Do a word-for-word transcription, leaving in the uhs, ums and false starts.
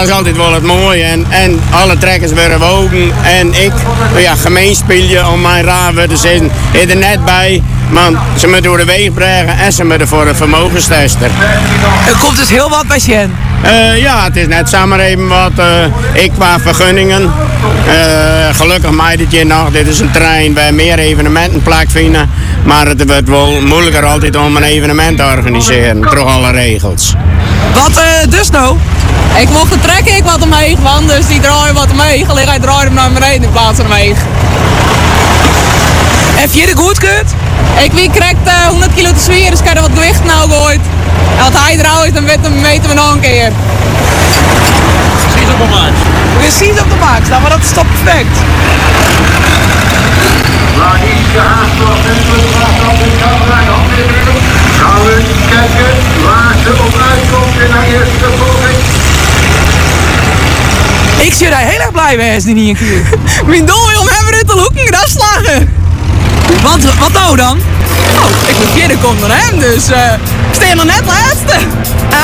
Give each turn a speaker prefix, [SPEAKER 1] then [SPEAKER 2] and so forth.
[SPEAKER 1] dat is altijd wel het mooie. En, en alle trekkers worden wogen. En ik, ja, gemeen spelen om mijn raven te zitten. Ik er net bij. Want ze moeten door de weg brengen en ze moeten voor een vermogenstester.
[SPEAKER 2] Er komt dus heel wat bij Sjen.
[SPEAKER 1] Uh, ja, het is net samen even wat. Uh, ik qua vergunningen. Uh, gelukkig mij dit jaar nog. Dit is een trein waar meer evenementen plaatsvinden. Maar het wordt wel moeilijker altijd om een evenement te organiseren. Door alle regels.
[SPEAKER 2] Wat uh, dus nou?
[SPEAKER 3] Ik mocht het trekken, ik wat omheen, want dus die draaien wat omheen. Alleen hij draait hem naar beneden in plaats van omheen.
[SPEAKER 2] Heb je de goedkeurt?
[SPEAKER 3] Ik wie krijgt uh, honderd kilo te zwieren, dus ik heb er wat gewicht nou gegooid. En wat hij draait, dan meten we nog een keer.
[SPEAKER 2] Precies op de maat. Precies op de maat, nou, maar dat is toch perfect.
[SPEAKER 4] Waar is gehaast nog een punt op de camera en aflevering? Gaan we kijken waar ze op uitkomt in haar eerste poging.
[SPEAKER 2] Ik zie daar heel erg blij mee, is die niet een keer.
[SPEAKER 3] Mijn doel om hebben we de hoeken afslagen.
[SPEAKER 2] Want, wat nou dan?
[SPEAKER 3] Oh, ik moet vierde komen dan hem, dus uh, ik sta nog net laatste.